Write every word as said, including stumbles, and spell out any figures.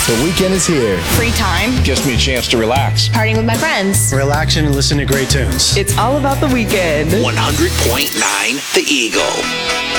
The weekend is here. Free time. Gives me a chance to relax. Partying with my friends. Relaxing and listening to great tunes. It's all about the weekend. one hundred point nine The Eagle.